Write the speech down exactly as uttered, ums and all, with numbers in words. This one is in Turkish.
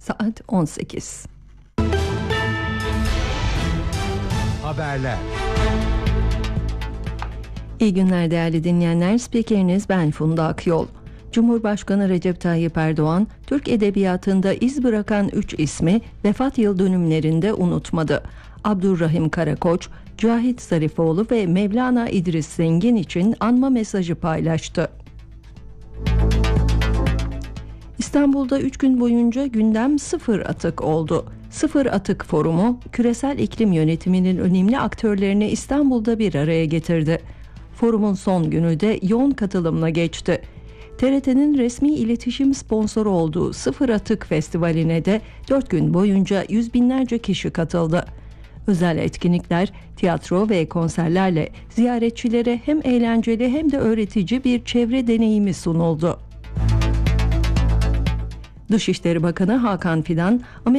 Saat on sekiz. Haberler. İyi günler değerli dinleyenler. Spikeriniz ben Funda Akyol. Cumhurbaşkanı Recep Tayyip Erdoğan, Türk edebiyatında iz bırakan üç ismi vefat yıl dönümlerinde unutmadı. Abdurrahim Karakoç, Cahit Zarifoğlu ve Mevlana İdris Zengin için anma mesajı paylaştı. İstanbul'da üç gün boyunca gündem sıfır atık oldu. Sıfır Atık Forumu, küresel iklim yönetiminin önemli aktörlerini İstanbul'da bir araya getirdi. Forumun son günü de yoğun katılımla geçti. T R T'nin resmi iletişim sponsoru olduğu Sıfır Atık Festivali'ne de dört gün boyunca yüz binlerce kişi katıldı. Özel etkinlikler, tiyatro ve konserlerle ziyaretçilere hem eğlenceli hem de öğretici bir çevre deneyimi sunuldu. Dışişleri Bakanı Hakan Fidan,